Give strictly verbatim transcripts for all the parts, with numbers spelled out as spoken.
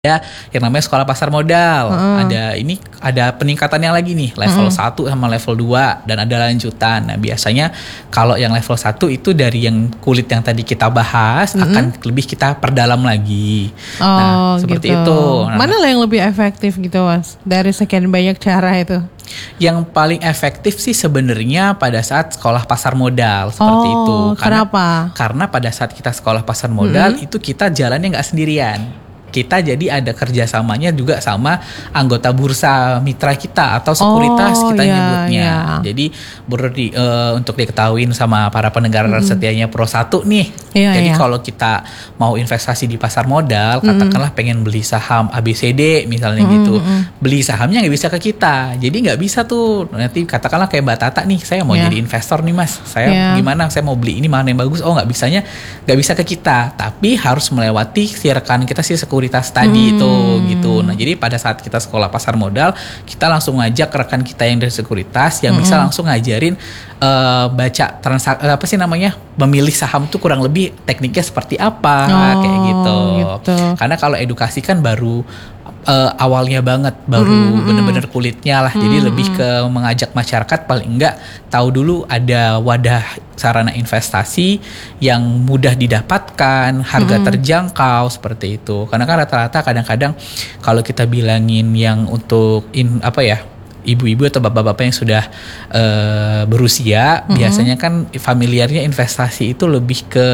ada yang namanya sekolah pasar modal. Uh-uh. Ada ini ada peningkatannya lagi nih, level uh-uh. satu sama level dua dan ada lanjutan. Nah, biasanya kalau yang level satu itu dari yang kulit yang tadi kita bahas uh-huh. akan lebih kita perdalam lagi. Oh, nah, seperti gitu. itu. Nah, mana lah yang lebih efektif gitu, Mas? Dari sekian banyak cara itu. Yang paling efektif sih sebenarnya pada saat sekolah pasar modal seperti oh, itu. Karena, kenapa? Karena pada saat kita sekolah pasar modal mm-hmm. itu kita jalannya nggak sendirian. Kita jadi ada kerjasamanya juga sama anggota bursa mitra kita atau sekuritas oh, kita yeah, nyebutnya. yeah. Jadi berarti uh, untuk diketahuin sama para pendengar mm-hmm. setianya Pro satu nih. Yeah, jadi yeah. kalau kita mau investasi di pasar modal, mm-hmm. katakanlah pengen beli saham A B C D misalnya mm-hmm. gitu, beli sahamnya nggak bisa ke kita. Jadi nggak bisa tuh nanti katakanlah kayak Mbak Tata nih, saya mau yeah. jadi investor nih Mas. Saya yeah. gimana? Saya mau beli ini mana yang bagus? Oh nggak bisanya, nggak bisa ke kita. Tapi harus melewati si rekan kita si sekuritas tadi hmm. itu gitu. Nah, jadi pada saat kita sekolah pasar modal, kita langsung ngajak rekan kita yang dari sekuritas yang hmm. bisa langsung ngajarin uh, baca transaksi apa sih namanya? Memilih saham tuh kurang lebih tekniknya seperti apa oh, kayak gitu. gitu. Karena kalau edukasi kan baru Uh, awalnya banget baru mm-hmm. bener-bener kulitnya lah, mm-hmm. jadi lebih ke mengajak masyarakat paling enggak tahu dulu ada wadah sarana investasi yang mudah didapatkan, harga mm-hmm. terjangkau seperti itu. Karena kan rata-rata kadang-kadang kalau kita bilangin yang untuk in, apa ya ibu-ibu atau bapak-bapak yang sudah uh, berusia, mm-hmm. biasanya kan familiarnya investasi itu lebih ke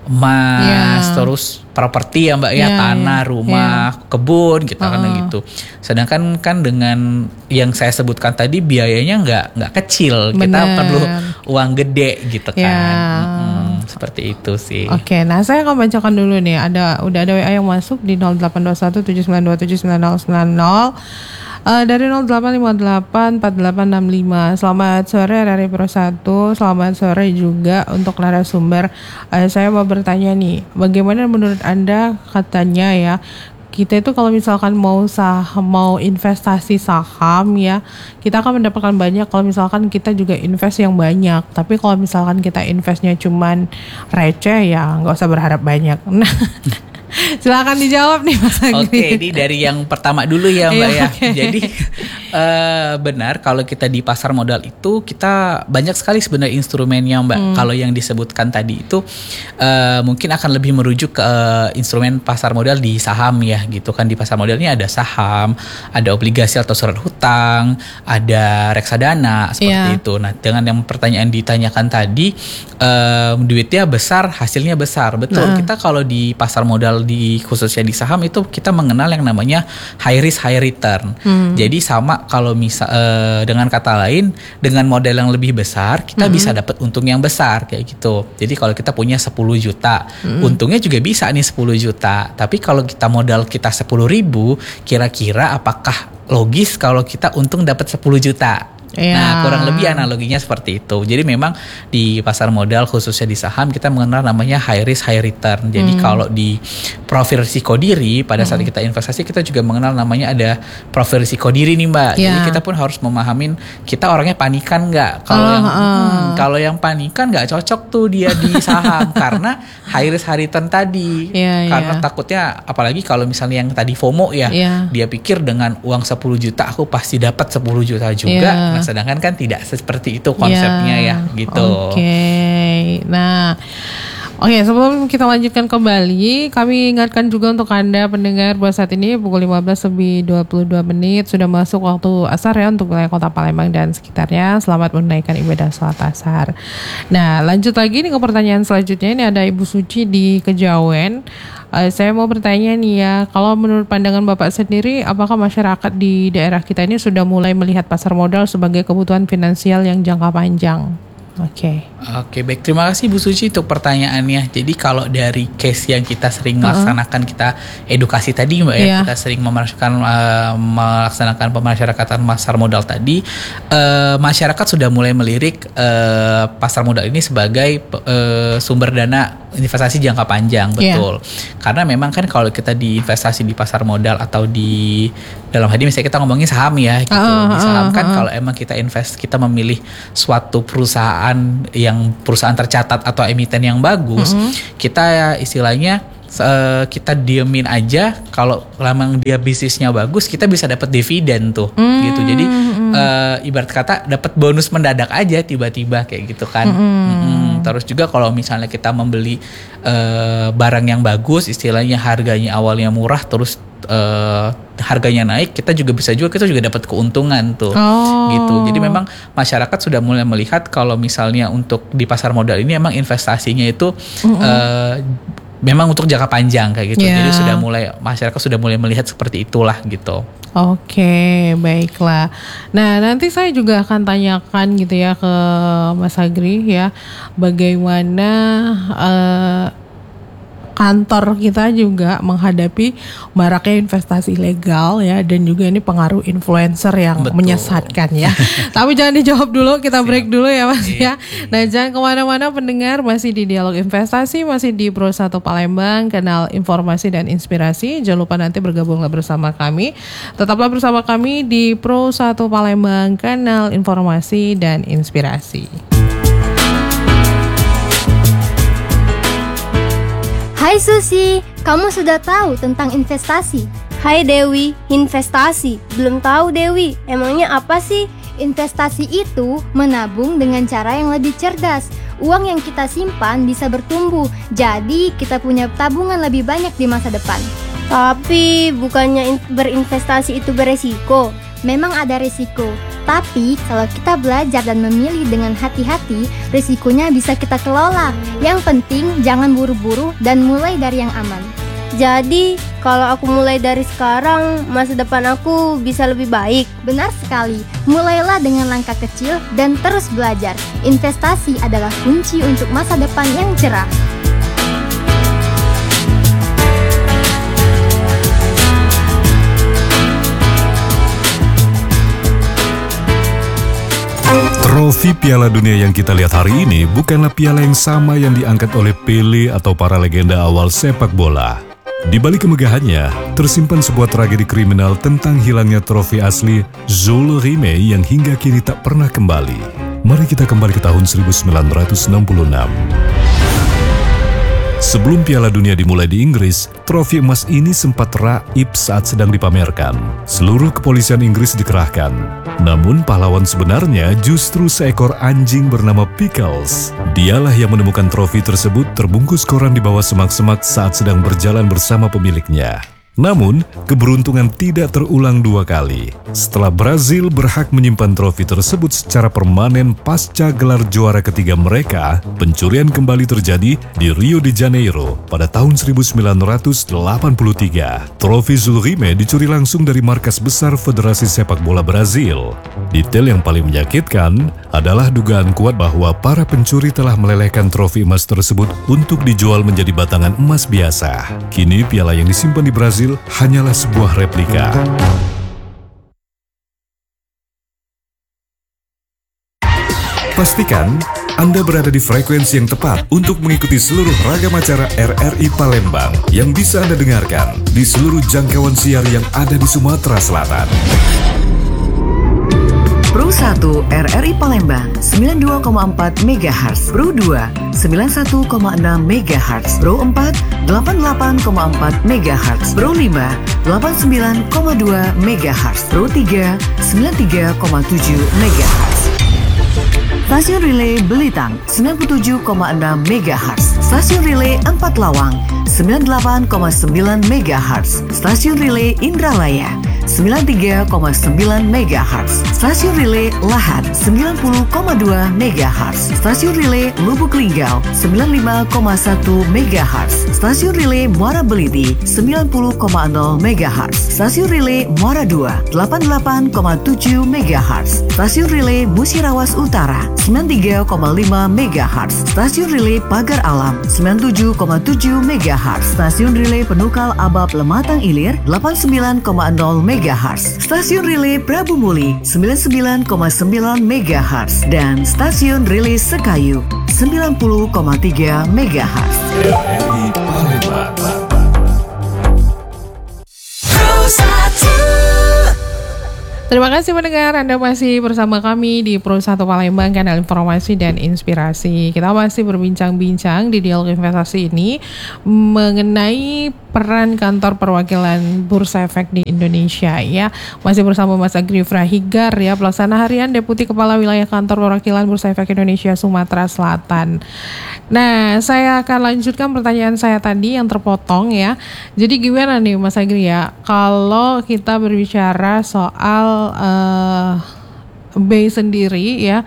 emas, yeah. terus properti ya Mbak ya, yeah, tanah, yeah. rumah, yeah. kebun gitu uh-uh. kan gitu. Sedangkan kan dengan yang saya sebutkan tadi biayanya nggak nggak kecil, Bener. Kita perlu uang gede gitu kan. Yeah. Hmm, seperti itu sih. Oke, okay, nah saya akan bacakan dulu nih. Ada udah ada W A yang masuk di nol delapan dua satu tujuh sembilan dua tujuh sembilan nol sembilan nol. Uh, dari nol delapan lima delapan empat delapan enam lima. Selamat sore dari Pro satu. Selamat sore juga untuk narasumber. uh, Saya mau bertanya nih, bagaimana menurut Anda, katanya ya, kita itu kalau misalkan mau saham, mau investasi saham ya, kita akan mendapatkan banyak kalau misalkan kita juga invest yang banyak. Tapi kalau misalkan kita investnya cuman receh ya nggak usah berharap banyak. Nah, silakan dijawab nih Mas Agri. Oke, ini dari yang pertama dulu ya Mbak ya. Okay. Jadi uh, benar kalau kita di pasar modal itu kita banyak sekali sebenarnya instrumennya Mbak. Hmm. Kalau yang disebutkan tadi itu uh, mungkin akan lebih merujuk ke uh, instrumen pasar modal di saham ya gitu kan. Di pasar modalnya ada saham, ada obligasi atau surat hutang, ada reksadana seperti yeah. itu. Nah, dengan yang pertanyaan ditanyakan tadi, uh, duitnya besar, hasilnya besar. Betul. Nah. Kita kalau di pasar modal di khususnya di saham itu kita mengenal yang namanya high risk high return. Hmm. Jadi sama kalau misal uh, dengan kata lain dengan modal yang lebih besar kita hmm. bisa dapat untung yang besar kayak gitu. Jadi kalau kita punya sepuluh juta, hmm. untungnya juga bisa nih sepuluh juta. Tapi kalau kita modal kita sepuluh ribu, kira-kira apakah logis kalau kita untung dapat sepuluh juta? Ya. Nah, kurang lebih analoginya seperti itu. Jadi memang di pasar modal khususnya di saham kita mengenal namanya high risk high return. Jadi hmm. kalau di profil risiko diri pada saat hmm. kita investasi kita juga mengenal namanya ada profil risiko diri nih Mbak. Ya. Jadi kita pun harus memahamin kita orangnya panikan nggak. Kalau uh, yang uh. Hmm, kalau yang panikan nggak cocok tuh dia di saham karena high risk high return tadi. Ya, karena ya. Takutnya apalagi kalau misalnya yang tadi FOMO ya, ya. Dia pikir dengan uang sepuluh juta aku pasti dapat sepuluh juta juga. Ya. Nah, sedangkan kan tidak seperti itu konsepnya ya, ya gitu. Oke, okay. Nah, oke okay, sebelum kita lanjutkan kembali, kami ingatkan juga untuk Anda pendengar bahwa saat ini pukul lima belas lebih dua puluh dua menit sudah masuk waktu asar ya untuk wilayah Kota Palembang dan sekitarnya. Selamat menunaikan ibadah sholat asar. Nah, lanjut lagi nih ke pertanyaan selanjutnya. Ini ada Ibu Suci di Kejawen. Uh, saya mau bertanya nih ya, kalau menurut pandangan Bapak sendiri, apakah masyarakat di daerah kita ini sudah mulai melihat pasar modal sebagai kebutuhan finansial yang jangka panjang? Oke. Okay. Oke, baik. Terima kasih Bu Suci untuk pertanyaannya. Jadi kalau dari case yang kita sering uh-huh. melaksanakan, kita edukasi tadi Mbak yeah. ya, kita sering melaksanakan uh, melaksanakan pemasyarakatan pasar modal tadi, uh, masyarakat sudah mulai melirik uh, pasar modal ini sebagai uh, sumber dana investasi jangka panjang, betul. Yeah. Karena memang kan kalau kita di investasi di pasar modal atau di dalam hal ini misalnya kita ngomongin saham ya, gitu. Uh, di saham uh, kan uh, kalau emang kita invest, kita memilih suatu perusahaan yang perusahaan tercatat atau emiten yang bagus, mm-hmm. kita ya istilahnya uh, kita diemin aja, kalau memang dia bisnisnya bagus, kita bisa dapat dividen tuh, mm. gitu. Jadi uh, ibarat kata dapat bonus mendadak aja tiba-tiba kayak gitu kan. Mm. Mm-hmm. Terus juga kalau misalnya kita membeli uh, barang yang bagus, istilahnya harganya awalnya murah, terus uh, harganya naik, kita juga bisa jual, kita juga dapat keuntungan tuh, oh. gitu. Jadi memang masyarakat sudah mulai melihat kalau misalnya untuk di pasar modal ini emang investasinya itu mm-hmm. uh, memang untuk jangka panjang kayak gitu. Yeah. Jadi sudah mulai masyarakat sudah mulai melihat seperti itulah gitu. Oke, baiklah. Nah, nanti saya juga akan tanyakan gitu ya ke Mas Agri ya, bagaimana uh, kantor kita juga menghadapi maraknya investasi ilegal ya, dan juga ini pengaruh influencer yang Betul. menyesatkan ya. Tapi jangan dijawab dulu, kita break dulu ya Mas ya. Nah, jangan kemana-mana pendengar, masih di Dialog Investasi, masih di Pro satu Palembang, kanal informasi dan inspirasi. Jangan lupa nanti bergabunglah bersama kami. Tetaplah bersama kami di Pro satu Palembang, kanal informasi dan inspirasi. Hai Susi, kamu sudah tahu tentang investasi? Hai Dewi, investasi? Belum tahu Dewi, emangnya apa sih? Investasi itu menabung dengan cara yang lebih cerdas. Uang yang kita simpan bisa bertumbuh, jadi kita punya tabungan lebih banyak di masa depan. Tapi bukannya berinvestasi itu beresiko? Memang ada risiko, tapi kalau kita belajar dan memilih dengan hati-hati, risikonya bisa kita kelola. Yang penting jangan buru-buru dan mulai dari yang aman. Jadi, kalau aku mulai dari sekarang, masa depan aku bisa lebih baik. Benar sekali, mulailah dengan langkah kecil dan terus belajar. Investasi adalah kunci untuk masa depan yang cerah. Trofi Piala Dunia yang kita lihat hari ini bukanlah piala yang sama yang diangkat oleh Pele atau para legenda awal sepak bola. Di balik kemegahannya, tersimpan sebuah tragedi kriminal tentang hilangnya trofi asli Jules Rimet yang hingga kini tak pernah kembali. Mari kita kembali ke tahun seribu sembilan ratus enam puluh enam. Sebelum Piala Dunia dimulai di Inggris, trofi emas ini sempat raib saat sedang dipamerkan. Seluruh kepolisian Inggris dikerahkan. Namun pahlawan sebenarnya justru seekor anjing bernama Pickles. Dialah yang menemukan trofi tersebut terbungkus koran di bawah semak-semak saat sedang berjalan bersama pemiliknya. Namun, keberuntungan tidak terulang dua kali. Setelah Brazil berhak menyimpan trofi tersebut secara permanen pasca gelar juara ketiga mereka, pencurian kembali terjadi di Rio de Janeiro pada tahun seribu sembilan ratus delapan puluh tiga. Trofi Jules Rimet dicuri langsung dari markas besar Federasi Sepak Bola Brazil. Detail yang paling menyakitkan adalah dugaan kuat bahwa para pencuri telah melelehkan trofi emas tersebut untuk dijual menjadi batangan emas biasa. Kini piala yang disimpan di Brazil hanyalah sebuah replika. Pastikan Anda berada di frekuensi yang tepat untuk mengikuti seluruh ragam acara R R I Palembang yang bisa Anda dengarkan di seluruh jangkauan siar yang ada di Sumatera Selatan. Pro satu R R I Palembang sembilan puluh dua koma empat megahertz, Pro dua sembilan puluh satu koma enam megahertz, Pro empat delapan puluh delapan koma empat megahertz, Pro lima delapan puluh sembilan koma dua megahertz, Pro tiga sembilan puluh tiga koma tujuh megahertz. Stasiun Relay Belitang sembilan puluh tujuh koma enam megahertz, Stasiun Relay Empat Lawang sembilan puluh delapan koma sembilan megahertz, Stasiun Relay Indralaya sembilan puluh tiga koma sembilan megahertz, Stasiun Relay Lahat sembilan puluh koma dua megahertz, Stasiun Relay Lubuk Linggau sembilan puluh lima koma satu megahertz, Stasiun Relay Muara Beliti sembilan puluh koma nol megahertz, Stasiun Relay Muara dua delapan puluh delapan koma tujuh megahertz, Stasiun Relay Musirawas Utara sembilan puluh tiga koma lima megahertz, Stasiun Relay Pagar Alam sembilan puluh tujuh koma tujuh megahertz, Stasiun Relay Penukal Abab Lematang Ilir delapan puluh sembilan koma nol megahertz, Stasiun Relay Prabu Muli sembilan puluh sembilan koma sembilan megahertz, dan Stasiun Relay Sekayu sembilan puluh koma tiga megahertz. R R I Palembang. Terima kasih pendengar, Anda masih bersama kami di Pro satu Palembang, kanal informasi dan inspirasi. Kita masih berbincang-bincang di dialog investasi ini mengenai peran kantor perwakilan Bursa Efek di Indonesia ya. Masih bersama Mas Agri Frahigar ya, pelaksana harian Deputi Kepala Wilayah Kantor Perwakilan Bursa Efek Indonesia Sumatera Selatan. Nah, saya akan lanjutkan pertanyaan saya tadi yang terpotong ya. Jadi gimana nih Mas Agri ya, kalau kita berbicara soal Uh, B sendiri ya,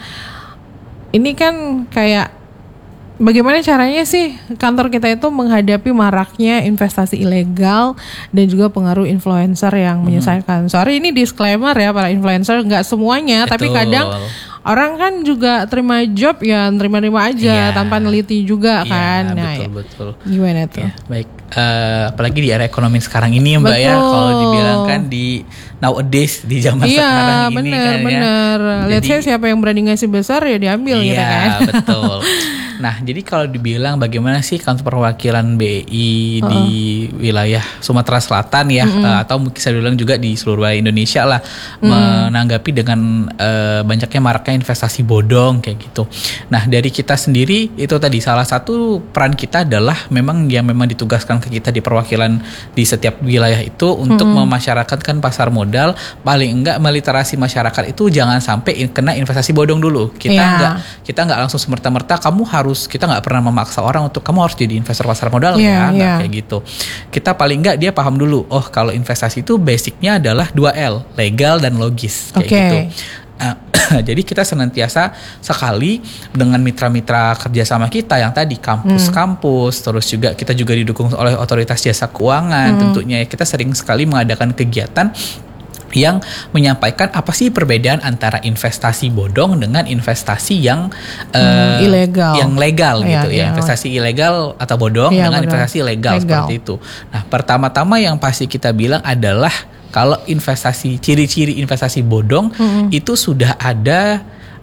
ini kan kayak bagaimana caranya sih kantor kita itu menghadapi maraknya investasi ilegal dan juga pengaruh influencer yang menyesatkan. Sorry ini disclaimer ya, para influencer nggak semuanya. Betul. Tapi kadang orang kan juga terima job ya terima-terima aja, yeah, tanpa neliti juga, yeah, kan. Nah, betul, ya. betul. Gimana tuh? Ya, baik. Uh, apalagi di era ekonomi sekarang ini Mbak, betul, ya, kalau dibilang kan di nowadays di zaman iya, sekarang bener, ini kan bener. Ya. Lihat saya siapa yang berani ngasih besar ya diambil, iya, gitu kan. Iya betul. Nah jadi kalau dibilang bagaimana sih kantor perwakilan B I uh-uh. di wilayah Sumatera Selatan ya, uh-uh. uh, atau mungkin saya bilang juga di seluruh Indonesia lah, uh-uh. menanggapi dengan uh, banyaknya maraknya investasi bodong kayak gitu. Nah dari kita sendiri itu tadi salah satu peran kita adalah memang yang memang ditugaskan ke kita di perwakilan di setiap wilayah itu untuk mm-hmm. memasyarakatkan pasar modal, paling enggak meliterasi masyarakat itu jangan sampai kena investasi bodong dulu. Kita yeah. enggak kita enggak langsung semerta-merta kamu harus, kita enggak pernah memaksa orang untuk kamu harus jadi investor pasar modal yeah, ya, enggak yeah. kayak gitu. Kita paling enggak dia paham dulu, oh kalau investasi itu basicnya adalah dua L, legal dan logis kayak okay. gitu. Uh, jadi kita senantiasa sekali dengan mitra-mitra kerjasama kita yang tadi kampus-kampus, hmm. terus juga kita juga didukung oleh otoritas jasa keuangan, hmm. tentunya kita sering sekali mengadakan kegiatan yang menyampaikan apa sih perbedaan antara investasi bodong dengan investasi yang uh, hmm, ilegal, yang legal ya, gitu ya, ya. Investasi ilegal atau bodong ya, dengan benar. investasi legal, legal seperti itu. Nah, pertama-tama yang pasti kita bilang adalah kalau investasi, ciri-ciri investasi bodong hmm. itu sudah ada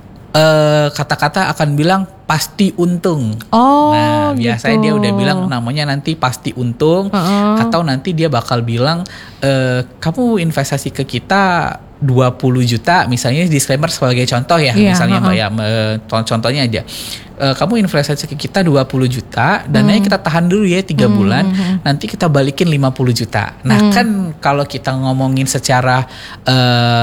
uh, kata-kata akan bilang pasti untung. Oh, nah biasanya gitu. Dia udah bilang namanya nanti pasti untung, uh-uh. atau nanti dia bakal bilang e, kamu investasi ke kita dua puluh juta, misalnya disclaimer sebagai contoh ya, yeah, misalnya uh-uh. Mbak ya, e, contohnya aja. E, kamu investasi ke kita dua puluh juta, dananya hmm. kita tahan dulu ya tiga hmm. bulan, nanti kita balikin lima puluh juta. Nah, hmm. kan kalau kita ngomongin secara e,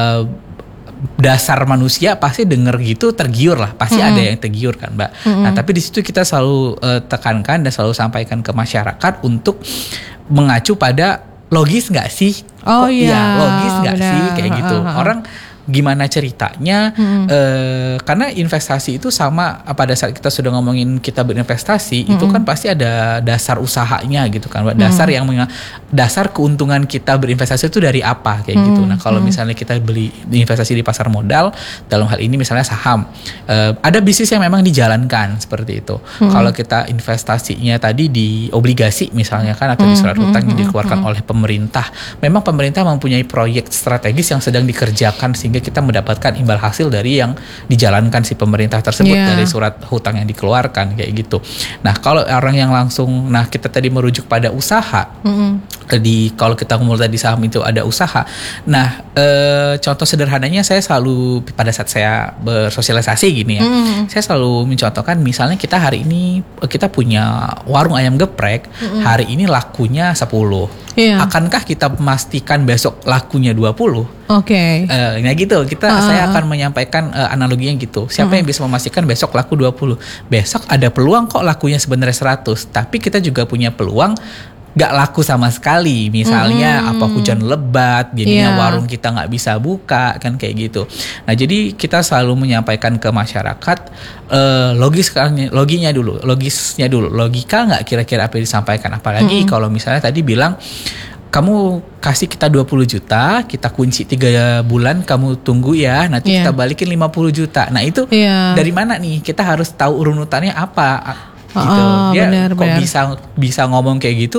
dasar manusia pasti denger gitu tergiur lah, pasti hmm. ada yang tergiur kan Mbak. Hmm. Nah tapi di situ kita selalu uh, tekankan dan selalu sampaikan ke masyarakat untuk mengacu pada logis nggak sih? Oh iya, ya, logis nggak sih kayak gitu. Uh, uh, uh. Orang gimana ceritanya? Hmm. Uh, karena investasi itu sama, pada saat kita sudah ngomongin kita berinvestasi, hmm. itu kan pasti ada dasar usahanya gitu kan, Mbak. Dasar hmm. yang menga- dasar keuntungan kita berinvestasi itu dari apa kayak hmm. gitu. Nah kalau hmm. misalnya kita beli investasi di pasar modal, dalam hal ini misalnya saham, uh, ada bisnis yang memang dijalankan seperti itu. Hmm. Kalau kita investasinya tadi di obligasi misalnya kan, atau hmm. di surat hutang yang dikeluarkan hmm. oleh pemerintah, memang pemerintah mempunyai proyek strategis yang sedang dikerjakan sehingga kita mendapatkan imbal hasil dari yang dijalankan si pemerintah tersebut, yeah. dari surat hutang yang dikeluarkan kayak gitu. Nah kalau orang yang langsung, nah kita tadi merujuk pada usaha, mm-hmm. di kalau kita ngomong tadi saham itu ada usaha. Nah e, contoh sederhananya saya selalu pada saat saya bersosialisasi gini ya, mm-hmm. saya selalu mencontohkan misalnya kita hari ini kita punya warung ayam geprek, mm-hmm. hari ini lakunya sepuluh. Yeah. Akankah kita memastikan besok lakunya dua puluh? Oke. Okay. Uh, nah gitu, kita uh-huh. saya akan menyampaikan uh, analoginya gitu. Siapa uh-huh. yang bisa memastikan besok laku dua puluh? Besok ada peluang kok lakunya sebenarnya seratus, tapi kita juga punya peluang gak laku sama sekali, misalnya hmm. apa hujan lebat, jadinya yeah. warung kita gak bisa buka kan kayak gitu. Nah jadi kita selalu menyampaikan ke masyarakat uh, logis loginya dulu, logisnya dulu, logika gak kira-kira apa yang disampaikan. Apalagi hmm. kalau misalnya tadi bilang kamu kasih kita dua puluh juta, kita kunci tiga bulan, kamu tunggu ya, nanti yeah. kita balikin lima puluh juta. Nah itu yeah. dari mana nih? Kita harus tahu urunutannya apa gitu. Oh, dia bener, kok bener. bisa bisa ngomong kayak gitu,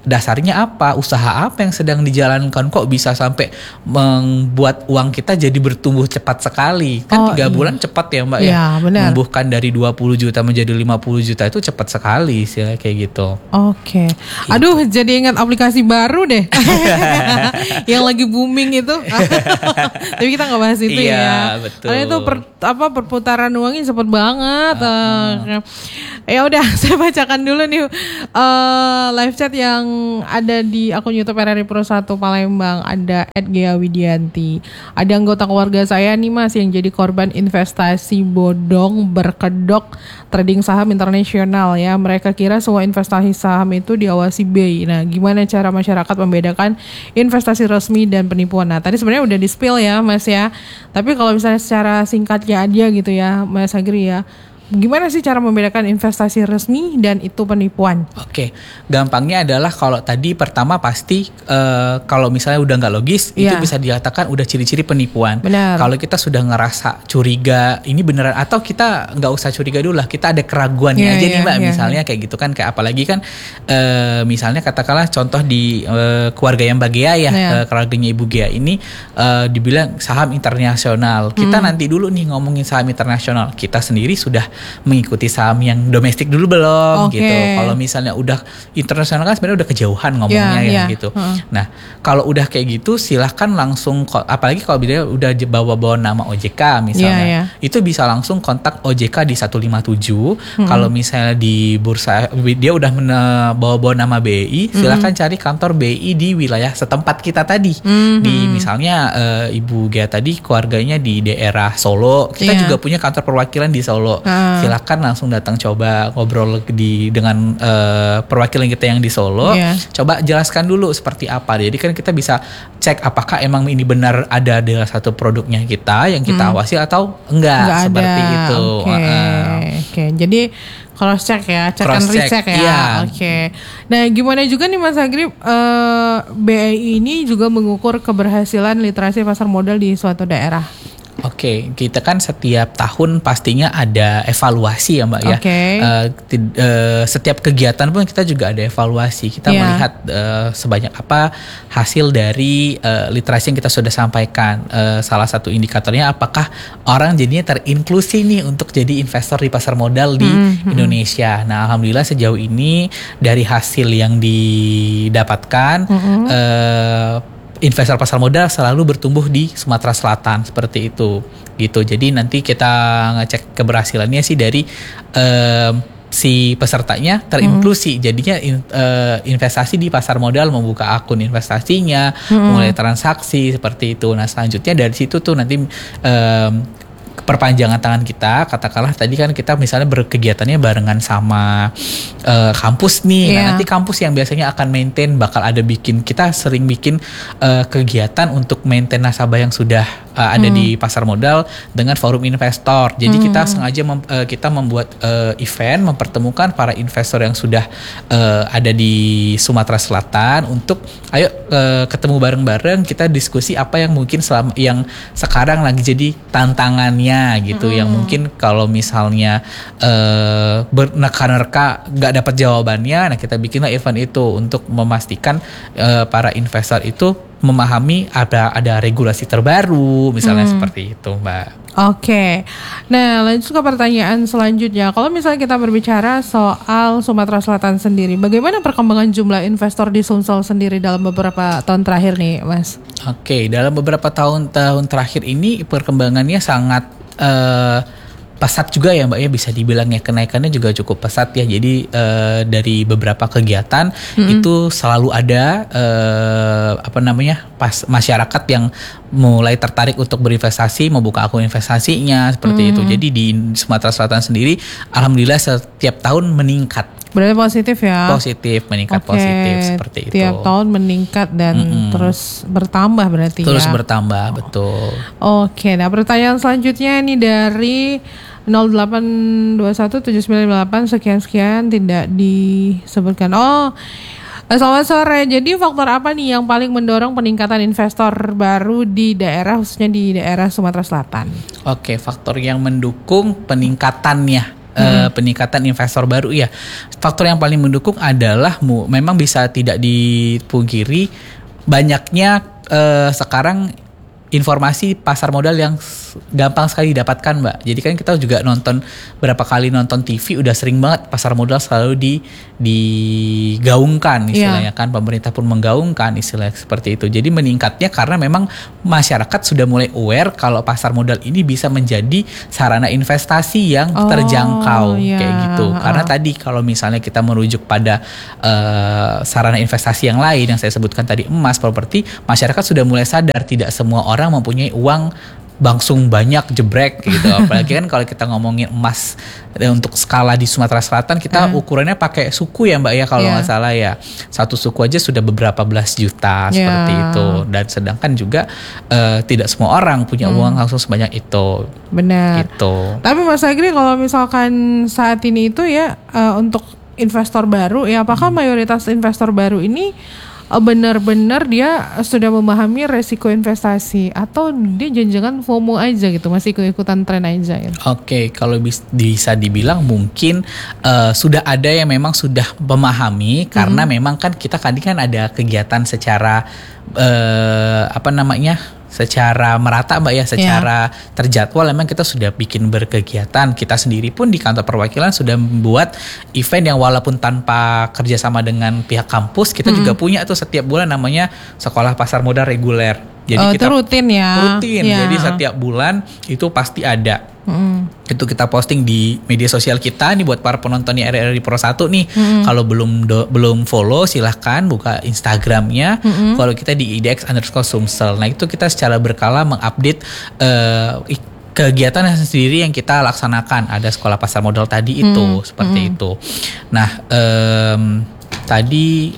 dasarnya apa, usaha apa yang sedang dijalankan, kok bisa sampai membuat uang kita jadi bertumbuh cepat sekali. Kan tiga Oh, iya. bulan cepat ya Mbak Iya, ya. benar. Menumbuhkan dari dua puluh juta menjadi lima puluh juta itu cepat sekali sih kayak gitu. Oke. Aduh, jadi ingat aplikasi baru deh. Yang lagi booming itu. Tapi kita nggak bahas itu Iya, ya. betul. Karena itu per, apa perputaran uangnya cepet banget. Uh, ya udah, saya bacakan dulu nih uh, live chat yang ada di akun YouTube R R I Pro satu Palembang. Ada at Gea Widianti. Ada anggota keluarga saya nih Mas yang jadi korban investasi bodong berkedok trading saham internasional ya. Mereka kira semua investasi saham itu diawasi B I. Nah, gimana cara masyarakat membedakan investasi resmi dan penipuan? Nah, tadi sebenarnya udah di-spill ya Mas ya. Tapi kalau misalnya secara singkatnya aja gitu ya Mas Agri ya, gimana sih cara membedakan investasi resmi dan itu penipuan? Oke, gampangnya adalah kalau tadi pertama pasti uh, kalau misalnya udah nggak logis, Iya. itu bisa dikatakan udah ciri-ciri penipuan. Benar. Kalau kita sudah ngerasa curiga, ini beneran, atau kita nggak usah curiga dulu lah, kita ada keraguannya Iya, aja iya, nih Mbak, iya, misalnya kayak gitu kan, kayak apalagi kan, uh, misalnya katakanlah contoh di uh, keluarga yang Mbak Gea ya, Iya. uh, keluarganya Ibu Gea ini uh, dibilang saham internasional. Kita Hmm. nanti dulu nih ngomongin saham internasional, kita sendiri sudah mengikuti saham yang domestik dulu belum Oke. gitu. Kalau misalnya udah internasional kan sebenarnya udah kejauhan ngomongnya Iya, ya iya. gitu. Heeh. Nah, kalau udah kayak gitu silahkan langsung, apalagi kalau dia udah bawa-bawa nama O J K misalnya, Iya, iya. itu bisa langsung kontak O J K di satu lima tujuh. Hmm. Kalau misalnya di bursa dia udah men- bawa-bawa nama B I, silahkan cari kantor B I di wilayah setempat kita tadi. Hmm. Di misalnya eh, Ibu Gea tadi keluarganya di daerah Solo, kita Iya. juga punya kantor perwakilan di Solo. Ah. Silahkan langsung datang coba ngobrol di dengan uh, perwakilan kita yang di Solo. Iya. Coba jelaskan dulu seperti apa. Jadi kan kita bisa cek apakah emang ini benar ada dalam satu produknya kita yang kita awasi atau enggak, Nggak seperti ada. itu. Oke. Uh-uh. Oke. Jadi cross check ya, check and Cross check, recheck ya. iya. Oke. Nah, gimana juga nih Mas Agri, eh, B I ini juga mengukur keberhasilan literasi pasar modal di suatu daerah. Oke, kita kan setiap tahun pastinya ada evaluasi ya Mbak ya. Oke. Eh, tid- eh, setiap kegiatan pun kita juga ada evaluasi. Kita Iya. melihat eh, sebanyak apa hasil dari eh, literasi yang kita sudah sampaikan. Eh, salah satu indikatornya apakah orang jadinya terinklusi nih untuk jadi investor di pasar modal di Indonesia. Nah, alhamdulillah sejauh ini dari hasil yang didapatkan eh, investor pasar modal selalu bertumbuh di Sumatera Selatan seperti itu gitu. Jadi nanti kita ngecek keberhasilannya sih dari um, si pesertanya terinklusi, jadinya in, uh, investasi di pasar modal, membuka akun investasinya, mulai transaksi seperti itu. Nah selanjutnya dari situ tuh nanti um, perpanjangan tangan kita, katakanlah tadi kan kita misalnya berkegiatannya barengan sama uh, kampus nih. Iya. Nah, nanti kampus yang biasanya akan maintain bakal ada bikin, kita sering bikin uh, kegiatan untuk maintain nasabah yang sudah uh, ada di pasar modal dengan forum investor. Jadi kita sengaja mem, uh, kita membuat uh, event mempertemukan para investor yang sudah uh, ada di Sumatera Selatan untuk ayo uh, ketemu bareng-bareng, kita diskusi apa yang mungkin selama yang sekarang lagi jadi tantangannya gitu, yang mungkin kalau misalnya uh, bernerka-nerka nggak dapat jawabannya, nah kita bikinlah event itu untuk memastikan uh, para investor itu memahami ada ada regulasi terbaru misalnya seperti itu Mbak. Oke, nah lanjut ke pertanyaan selanjutnya. Kalau misalnya kita berbicara soal Sumatera Selatan sendiri, bagaimana perkembangan jumlah investor di Sumsel sendiri dalam beberapa tahun terakhir nih, Mas? Oke, dalam beberapa tahun-tahun terakhir ini perkembangannya sangat eh, pesat juga ya Mbak ya, bisa dibilang ya, kenaikannya juga cukup pesat ya. Jadi eh, dari beberapa kegiatan itu selalu ada eh, apa namanya pas masyarakat yang mulai tertarik untuk berinvestasi, membuka akun investasinya seperti itu. Jadi di Sumatera Selatan sendiri alhamdulillah setiap tahun meningkat. Berarti positif ya? Positif, meningkat Oke, positif seperti itu. tiap tahun meningkat dan terus bertambah berarti Terus ya? bertambah, betul. Oke, nah pertanyaan selanjutnya ini dari nol delapan dua satu tujuh sembilan delapan sekian-sekian tidak disebutkan. Oh, selamat sore. Jadi faktor apa nih yang paling mendorong peningkatan investor baru di daerah, khususnya di daerah Sumatera Selatan? Oke, faktor yang mendukung peningkatannya uh, peningkatan investor baru ya. Faktor yang paling mendukung adalah mu, memang bisa tidak dipungkiri banyaknya uh, sekarang informasi pasar modal yang gampang sekali didapatkan, Mbak. Jadi kan kita juga nonton berapa kali nonton T V udah sering banget pasar modal selalu di digaungkan istilahnya yeah. kan, pemerintah pun menggaungkan istilah seperti itu. Jadi meningkatnya karena memang masyarakat sudah mulai aware kalau pasar modal ini bisa menjadi sarana investasi yang oh, terjangkau yeah. kayak gitu. Karena oh. tadi kalau misalnya kita merujuk pada uh, sarana investasi yang lain yang saya sebutkan tadi emas, properti, masyarakat sudah mulai sadar tidak semua orang mempunyai uang langsung banyak jebrek gitu. Apalagi kan kalau kita ngomongin emas untuk skala di Sumatera Selatan kita uh. ukurannya pakai suku ya Mbak ya kalau nggak yeah. salah ya. Satu suku aja sudah beberapa belas juta yeah. seperti itu. Dan sedangkan juga uh, tidak semua orang punya hmm. uang langsung sebanyak itu. Benar. Gitu. Tapi Mas Agri kalau misalkan saat ini itu ya uh, untuk investor baru ya, apakah hmm. mayoritas investor baru ini benar-benar dia sudah memahami resiko investasi atau dia jangan-jangan FOMO aja gitu, masih ikut-ikutan tren aja gitu? Oke, okay, kalau bis, bisa dibilang mungkin uh, sudah ada yang memang sudah memahami karena hmm. memang kan kita tadi kan ada kegiatan secara uh, apa namanya? secara merata Mbak ya, secara yeah. terjadwal memang kita sudah bikin berkegiatan. Kita sendiri pun di kantor perwakilan sudah membuat event yang walaupun tanpa kerjasama dengan pihak kampus, kita mm-hmm. juga punya tuh setiap bulan namanya Sekolah Pasar Modal Reguler. Jadi oh, kita itu rutin ya. Rutin. Yeah. Jadi setiap bulan itu pasti ada. Mm. Itu kita posting di media sosial kita nih buat para penontonnya R R I Pro satu nih. Mm. Kalau belum do, belum follow silahkan buka Instagramnya. Mm-hmm. Kalau kita di I D X underscore Sumsel. Nah itu kita secara berkala mengupdate uh, kegiatan sendiri yang kita laksanakan. Ada sekolah pasar modal tadi itu mm. seperti mm. itu. Nah um, tadi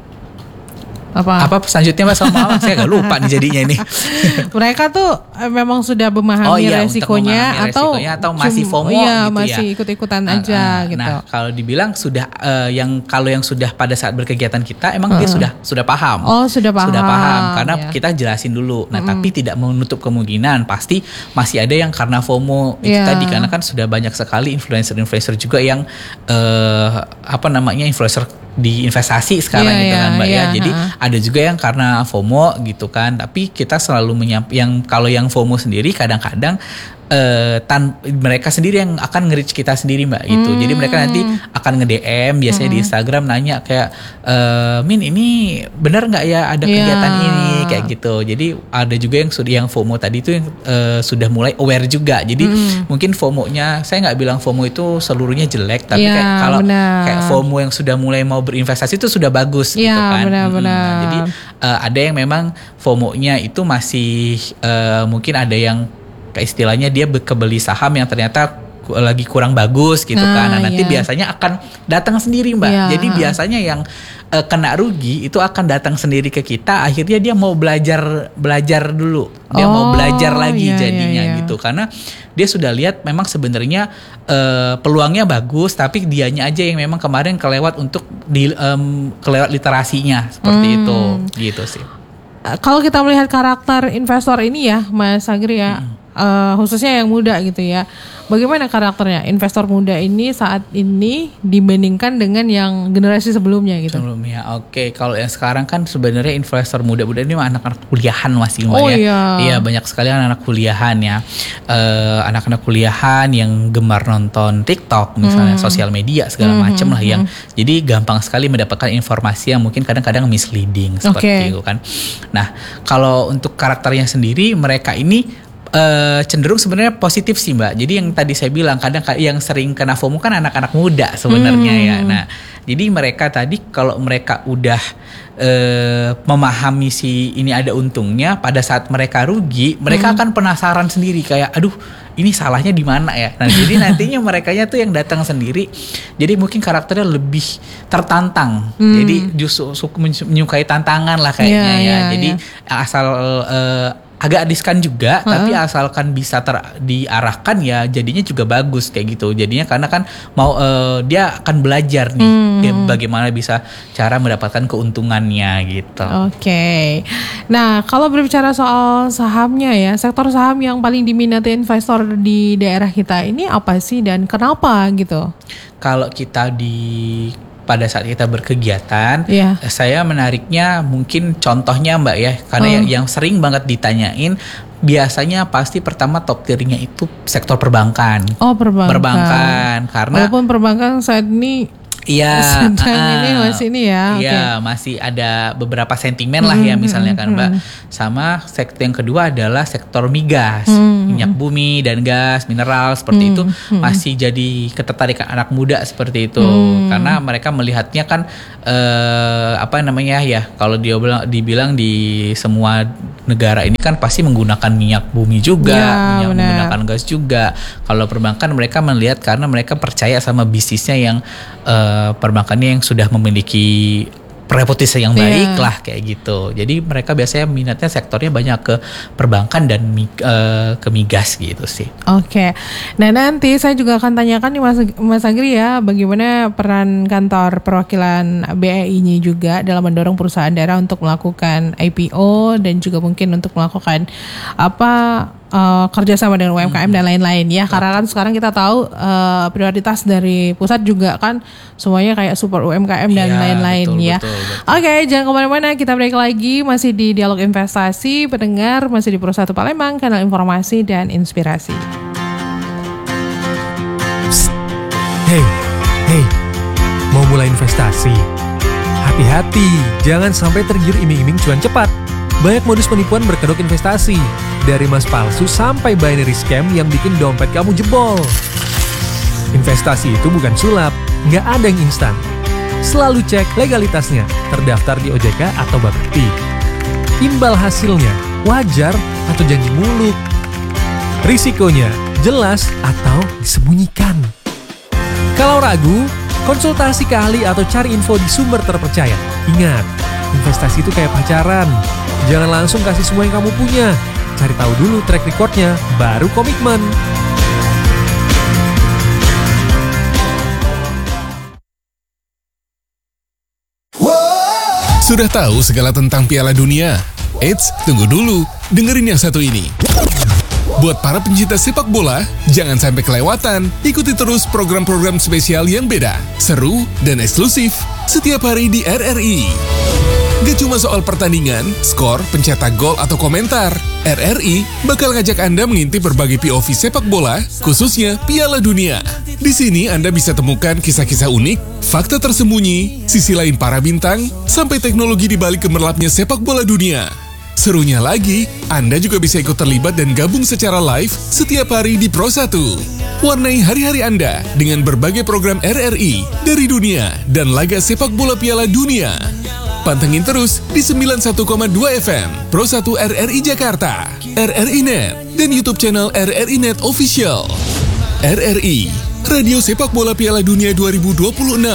apa apa selanjutnya Mas sama saya nggak lupa nih jadinya ini. Mereka tuh memang sudah memahami oh, iya, resikonya memahami atau resikonya, atau masih FOMO iya, gitu masih ya. ikut-ikutan uh, aja uh, gitu. Nah kalau dibilang sudah uh, yang kalau yang sudah pada saat berkegiatan kita emang uh. dia sudah sudah paham. Oh sudah paham. Sudah paham karena ya. kita jelasin dulu. Nah mm. tapi tidak menutup kemungkinan pasti masih ada yang karena FOMO itu yeah. tadi karena kan sudah banyak sekali influencer-influencer juga yang uh, apa namanya influencer di investasi sekarang yeah, gitu kan Mbak yeah, ya. Jadi uh. ada juga yang karena FOMO gitu kan. Tapi kita selalu menyamp yang kalau yang FOMO sendiri kadang-kadang Uh, tan mereka sendiri yang akan nge-reach kita sendiri Mbak gitu. Hmm. Jadi mereka nanti akan nge-D M biasanya hmm. di Instagram nanya kayak e, Min ini benar nggak ya ada yeah. kegiatan ini kayak gitu. Jadi ada juga yang sudah yang FOMO tadi itu yang uh, sudah mulai aware juga. Jadi hmm. mungkin FOMO-nya saya nggak bilang FOMO itu seluruhnya jelek, tapi yeah, kayak kalau bener. kayak FOMO yang sudah mulai mau berinvestasi itu sudah bagus yeah, gitu kan. Benar-benar. Hmm, jadi uh, ada yang memang FOMO-nya itu masih uh, mungkin ada yang istilahnya dia kebeli saham yang ternyata lagi kurang bagus gitu nah, kan. Nah, nanti yeah. biasanya akan datang sendiri Mbak. Yeah. Jadi biasanya yang uh, kena rugi itu akan datang sendiri ke kita. Akhirnya dia mau belajar belajar dulu. Dia oh, mau belajar lagi yeah, jadinya yeah, yeah. gitu. Karena dia sudah lihat memang sebenarnya uh, peluangnya bagus, tapi dianya aja yang memang kemarin kelewat untuk di um, kelewat literasinya seperti hmm. itu. Gitu sih. Kalau kita melihat karakter investor ini ya Mas Agri ya. Hmm. Uh, khususnya yang muda gitu ya. Bagaimana karakternya investor muda ini saat ini dibandingkan dengan yang generasi sebelumnya gitu? Sebelumnya, oke. Okay. Kalau yang sekarang kan sebenarnya investor muda-muda ini anak-anak kuliahan masih oh, ya. Iya. Iya banyak sekali anak-anak kuliahan ya. Uh, anak-anak kuliahan yang gemar nonton TikTok misalnya, hmm. sosial media segala hmm, macam lah hmm, yang hmm. jadi gampang sekali mendapatkan informasi yang mungkin kadang-kadang misleading seperti okay. itu kan. Nah kalau untuk karakternya sendiri mereka ini Uh, cenderung sebenarnya positif sih Mbak. Jadi yang tadi saya bilang kadang yang sering kena FOMO kan anak-anak muda sebenarnya hmm. ya. Nah, jadi mereka tadi kalau mereka udah uh, memahami si ini ada untungnya, pada saat mereka rugi, mereka hmm. akan penasaran sendiri kayak aduh, ini salahnya di mana ya. Nah, jadi nantinya merekanya tuh yang datang sendiri. Jadi mungkin karakternya lebih tertantang. Hmm. Jadi justru menyukai tantangan lah kayaknya yeah, ya. Yeah, jadi yeah. asal uh, agak riskan juga, Uh-huh. tapi asalkan bisa ter- diarahkan ya jadinya juga bagus kayak gitu. Jadinya karena kan mau uh, dia akan belajar nih Hmm. ya, bagaimana bisa cara mendapatkan keuntungannya gitu. Oke. Nah, kalau berbicara soal sahamnya ya, sektor saham yang paling diminati investor di daerah kita ini apa sih dan kenapa gitu? Kalau kita di pada saat kita berkegiatan, Iya. saya menariknya mungkin contohnya Mbak ya, karena Oh. yang, yang sering banget ditanyain biasanya pasti pertama top tier-nya itu sektor perbankan. Oh, perbankan. Perbankan karena Walaupun perbankan saat ini Iya, sedang uh, ini masih ini ya. Iya, Oke. masih ada beberapa sentimen lah ya misalnya kan Mbak. Sama sektor yang kedua adalah sektor migas, minyak bumi dan gas, mineral seperti itu masih jadi ketertarikan anak muda seperti itu. Karena mereka melihatnya kan eh, apa namanya ya, kalau dia bilang dibilang di semua negara ini kan pasti menggunakan minyak bumi juga, Ya, minyak benar. menggunakan gas juga. Kalau perbankan mereka melihat karena mereka percaya sama bisnisnya yang uh, perbankannya yang sudah memiliki reputasi yang baik Iya. lah kayak gitu. Jadi mereka biasanya minatnya sektornya banyak ke perbankan dan mi- uh, ke migas gitu sih. Oke. Nah, nanti saya juga akan tanyakan nih Mas Mas Agri ya, bagaimana peran kantor perwakilan B E I-nya juga dalam mendorong perusahaan daerah untuk melakukan I P O dan juga mungkin untuk melakukan apa uh, kerjasama dengan U M K M dan lain-lain ya. Karena kan sekarang kita tahu uh, prioritas dari pusat juga kan semuanya kayak support U M K M dan Iya, lain-lain betul, ya. betul, betul. Oke, jangan kemana-mana, kita break lagi, masih di Dialog Investasi, pendengar masih di Pro satu Palembang, kanal informasi dan inspirasi. Hei, hei, mau mulai investasi? Hati-hati, jangan sampai tergiur iming-iming cuan cepat. Banyak modus penipuan berkedok investasi, dari emas palsu sampai binary scam yang bikin dompet kamu jebol. Investasi itu bukan sulap, nggak ada yang instan. Selalu cek legalitasnya, terdaftar di O J K atau Bapepti. Imbal hasilnya, wajar atau janji muluk. Risikonya, jelas atau disembunyikan. Kalau ragu, konsultasi ke ahli atau cari info di sumber terpercaya. Ingat, investasi itu kayak pacaran. Jangan langsung kasih semua yang kamu punya. Cari tahu dulu track recordnya, baru komitmen. Sudah tahu segala tentang Piala Dunia? Eits, tunggu dulu. Dengerin yang satu ini. Buat para pencinta sepak bola, jangan sampai kelewatan. Ikuti terus program-program spesial yang beda, seru, dan eksklusif setiap hari di R R I. Gak cuma soal pertandingan, skor, pencetak gol, atau komentar. R R I bakal ngajak Anda mengintip berbagai P O V sepak bola, khususnya Piala Dunia. Di sini Anda bisa temukan kisah-kisah unik, fakta tersembunyi, sisi lain para bintang, sampai teknologi di balik gemerlapnya sepak bola dunia. Serunya lagi, Anda juga bisa ikut terlibat dan gabung secara live setiap hari di Pro satu. Warnai hari-hari Anda dengan berbagai program R R I dari dunia dan laga sepak bola Piala Dunia. Pantengin terus di sembilan puluh satu koma dua F M Pro satu R R I Jakarta, R R I Net, dan YouTube channel R R I Net Official. R R I, Radio Sepak Bola Piala Dunia dua ribu dua puluh enam.